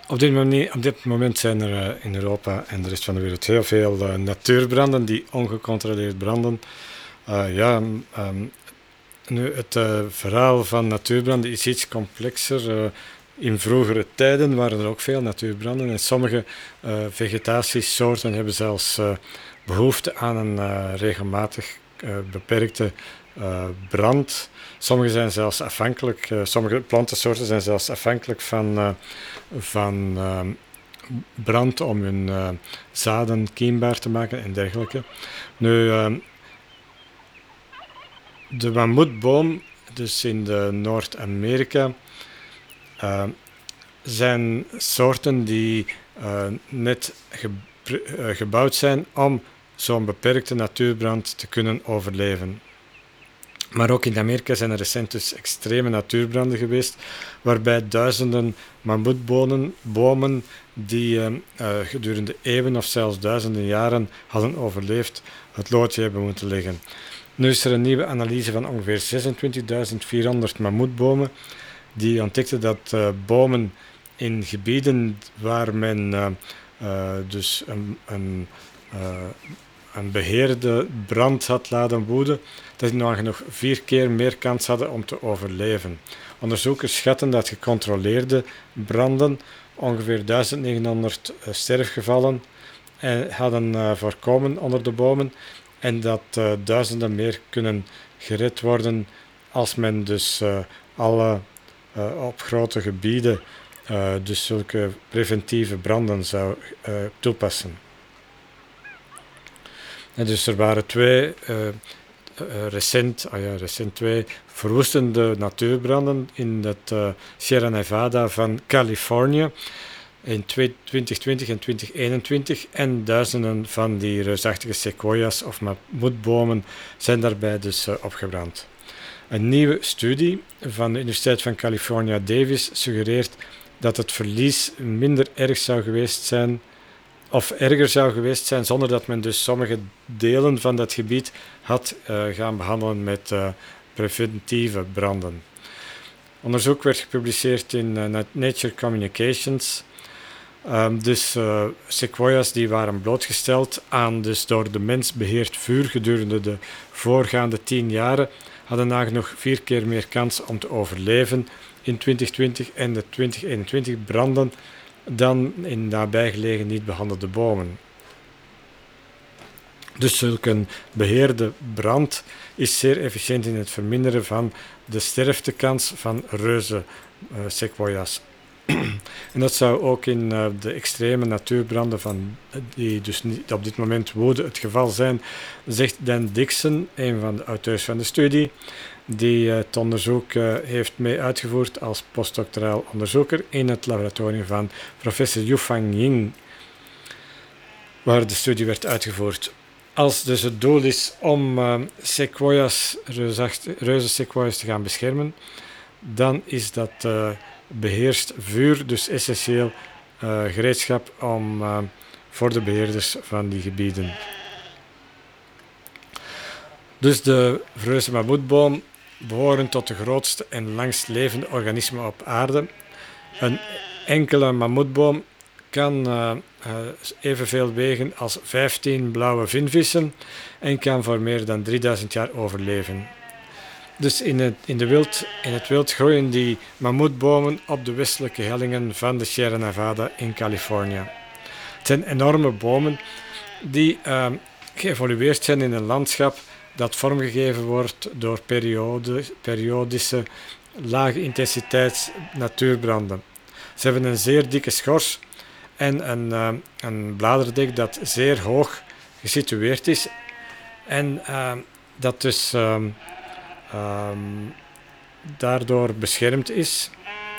Op dit moment zijn er in Europa en de rest van de wereld heel veel natuurbranden die ongecontroleerd branden. Nu, het verhaal van natuurbranden is iets complexer. In vroegere tijden waren er ook veel natuurbranden en sommige vegetatiesoorten hebben zelfs behoefte aan een regelmatig beperkte brand. Sommige zijn zelfs afhankelijk, sommige plantensoorten zijn zelfs afhankelijk van brand om hun zaden kiembaar te maken en dergelijke. Nu, de mammoetboom, dus in Noord-Amerika, zijn soorten die net gebouwd zijn om zo'n beperkte natuurbrand te kunnen overleven. Maar ook in Amerika zijn er recent dus extreme natuurbranden geweest, waarbij duizenden mammoetbomen die gedurende eeuwen of zelfs duizenden jaren hadden overleefd, het loodje hebben moeten leggen. Nu is er een nieuwe analyse van ongeveer 26.400 mammoetbomen die ontdekte dat bomen in gebieden waar men dus een beheerde brand had laten woeden, dat die nagenoeg 4 keer meer kans hadden om te overleven. Onderzoekers schatten dat gecontroleerde branden ongeveer 1900 sterfgevallen hadden voorkomen onder de bomen en dat duizenden meer kunnen gered worden als men dus alle op grote gebieden dus zulke preventieve branden zou toepassen. En dus er waren recent twee verwoestende natuurbranden in het Sierra Nevada van Californië in 2020 en 2021 en duizenden van die reusachtige sequoia's of mammoetbomen zijn daarbij dus opgebrand. Een nieuwe studie van de Universiteit van California Davis suggereert dat het verlies minder erg zou geweest zijn of erger zou geweest zijn zonder dat men dus sommige delen van dat gebied had gaan behandelen met preventieve branden. Onderzoek werd gepubliceerd in Nature Communications. Sequoia's die waren blootgesteld aan dus door de mens beheerd vuur gedurende de voorgaande 10 jaren hadden nagenoeg 4 keer meer kans om te overleven in 2020 en de 2021 branden dan in nabijgelegen niet behandelde bomen. Dus zulke beheerde brand is zeer efficiënt in het verminderen van de sterftekans van reuze sequoia's. En dat zou ook in de extreme natuurbranden die dus niet op dit moment woeden het geval zijn, zegt Dan Dixon, een van de auteurs van de studie, die het onderzoek heeft mee uitgevoerd als postdoctoraal onderzoeker in het laboratorium van professor Yufang Ying, waar de studie werd uitgevoerd. Als dus het doel is om reuze sequoia's te gaan beschermen, dan is dat beheerst vuur dus essentieel gereedschap voor de beheerders van die gebieden. Dus de reuze mammoetboom behoren tot de grootste en langst levende organismen op aarde. Een enkele mammoetboom kan evenveel wegen als 15 blauwe vinvissen en kan voor meer dan 3000 jaar overleven. Dus in het wild groeien die mammoetbomen op de westelijke hellingen van de Sierra Nevada in Californië. Het zijn enorme bomen die geëvolueerd zijn in een landschap dat vormgegeven wordt door periodische lage intensiteits natuurbranden. Ze hebben een zeer dikke schors en een bladerdek dat zeer hoog gesitueerd is en dat dus daardoor beschermd is.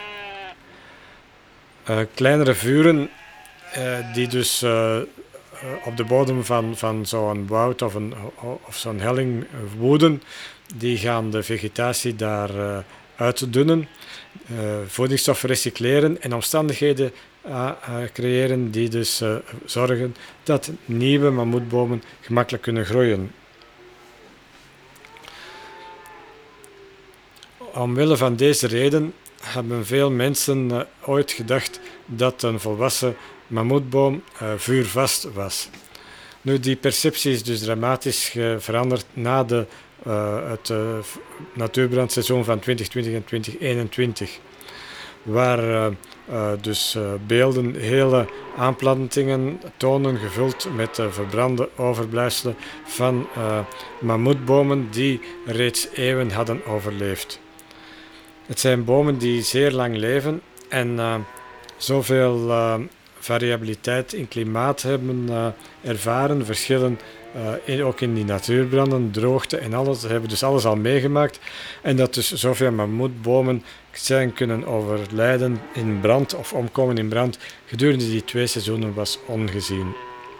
Kleinere vuren die dus op de bodem van zo'n woud of zo'n helling woeden, die gaan de vegetatie daar uitdunnen, voedingsstoffen recycleren en omstandigheden creëren die dus zorgen dat nieuwe mammoetbomen gemakkelijk kunnen groeien. Omwille van deze reden hebben veel mensen ooit gedacht dat een volwassen mammoetboom vuurvast was. Nu, die perceptie is dus dramatisch veranderd na het natuurbrandseizoen van 2020 en 2021. Waar beelden hele aanplantingen tonen gevuld met verbrande overblijfselen van mammoetbomen die reeds eeuwen hadden overleefd. Het zijn bomen die zeer lang leven en zoveel variabiliteit in klimaat hebben ervaren, verschillen ook in die natuurbranden, droogte en alles. Ze hebben dus alles al meegemaakt en dat dus zoveel mammoetbomen zijn kunnen overlijden in brand of omkomen in brand gedurende die 2 seizoenen was ongezien.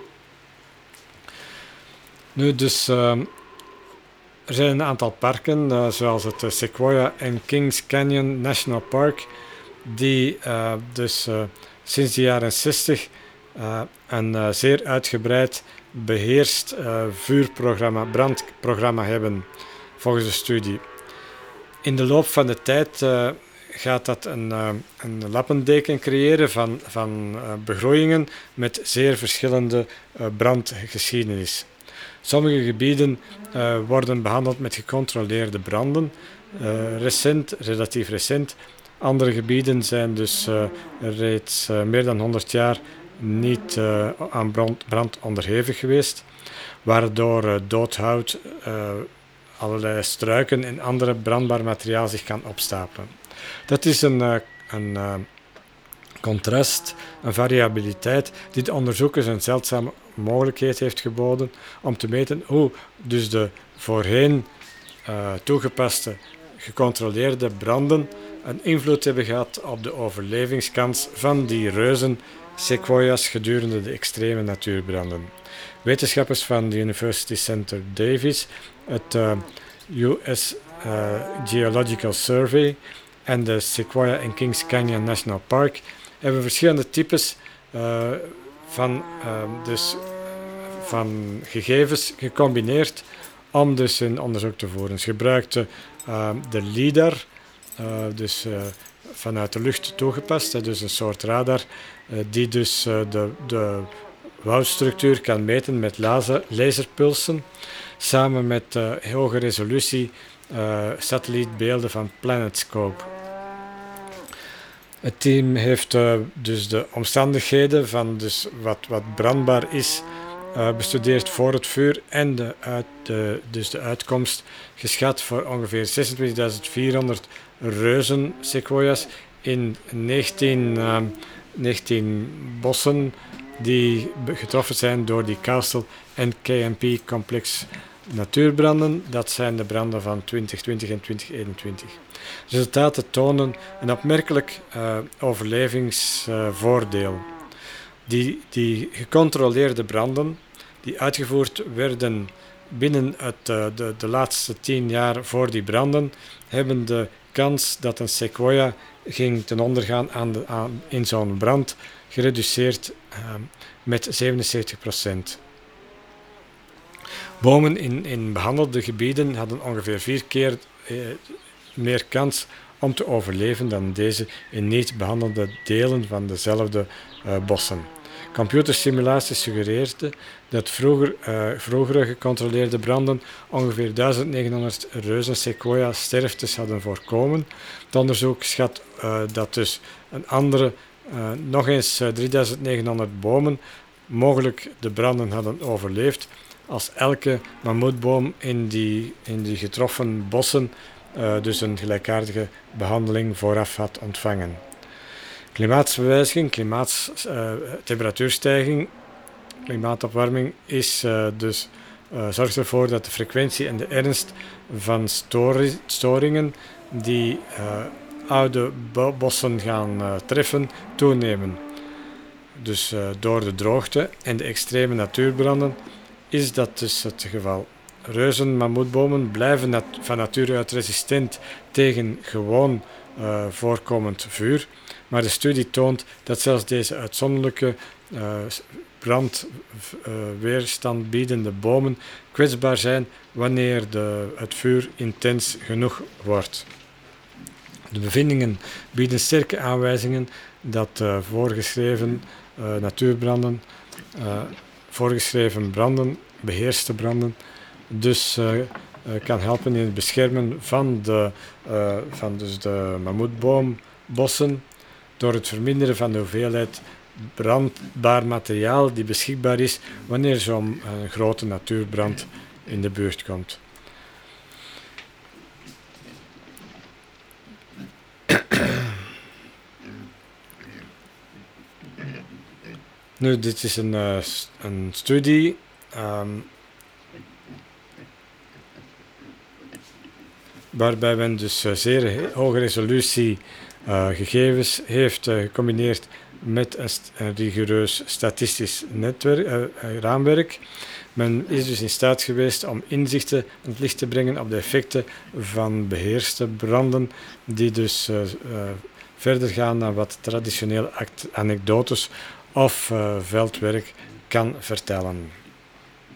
Nu dus er zijn een aantal parken, zoals het Sequoia en Kings Canyon National Park, die sinds de jaren 60 een zeer uitgebreid beheerst brandprogramma hebben, volgens de studie. In de loop van de tijd gaat dat een lappendeken creëren van begroeiingen met zeer verschillende brandgeschiedenis. Sommige gebieden worden behandeld met gecontroleerde branden, relatief recent. Andere gebieden zijn dus reeds meer dan 100 jaar niet aan brand onderhevig geweest, waardoor doodhout, allerlei struiken en andere brandbaar materiaal zich kan opstapelen. Dat is een contrast, een variabiliteit die de onderzoekers een zeldzame mogelijkheid heeft geboden om te meten hoe dus de voorheen toegepaste gecontroleerde branden een invloed hebben gehad op de overlevingskans van die reuzen sequoia's gedurende de extreme natuurbranden. Wetenschappers van de University Center Davis, het US Geological Survey en de Sequoia en Kings Canyon National Park hebben verschillende types van gegevens gecombineerd om dus een onderzoek te voeren. Ze gebruikten de LIDAR, vanuit de lucht toegepast, dus een soort radar die dus de woudstructuur kan meten met laserpulsen, samen met hoge resolutie satellietbeelden van PlanetScope. Het team heeft dus de omstandigheden van dus wat brandbaar is bestudeerd voor het vuur en de uitkomst geschat voor ongeveer 26.400 reuzen sequoia's in 19 bossen die getroffen zijn door die Castle en KMP-complex natuurbranden. Dat zijn de branden van 2020 en 2021. Resultaten tonen een opmerkelijk overlevingsvoordeel. Die gecontroleerde branden die uitgevoerd werden binnen de laatste 10 jaar voor die branden, hebben de kans dat een sequoia ging ten onder gaan in zo'n brand gereduceerd met 77%. Bomen in behandelde gebieden hadden ongeveer 4 keer meer kans om te overleven dan deze in niet behandelde delen van dezelfde bossen. Computersimulaties suggereerden dat vroegere gecontroleerde branden ongeveer 1900 reuzen sequoia sterftes hadden voorkomen. Het onderzoek schat dat dus een andere, nog eens 3900 bomen mogelijk de branden hadden overleefd als elke mammoetboom in die getroffen bossen dus een gelijkaardige behandeling vooraf had ontvangen. Klimaatsverwijziging, temperatuurstijging, klimaatopwarming zorgt ervoor dat de frequentie en de ernst van storingen die oude bossen gaan treffen toenemen. Dus door de droogte en de extreme natuurbranden is dat dus het geval. Reuzen mammoetbomen blijven van nature uit resistent tegen gewoon voorkomend vuur, maar de studie toont dat zelfs deze uitzonderlijke brandweerstand biedende bomen kwetsbaar zijn wanneer het vuur intens genoeg wordt. De bevindingen bieden sterke aanwijzingen dat voorgeschreven natuurbranden, voorgeschreven branden, beheerste branden, dus kan helpen in het beschermen van de mammoetboombossen door het verminderen van de hoeveelheid brandbaar materiaal die beschikbaar is wanneer zo'n grote natuurbrand in de buurt komt. Nu, dit is een studie waarbij men dus zeer hoge resolutie gegevens heeft gecombineerd met een rigoureus statistisch raamwerk. Men is dus in staat geweest om inzichten aan het licht te brengen op de effecten van beheerste branden, die dus verder gaan dan wat traditionele anekdotes of veldwerk kan vertellen.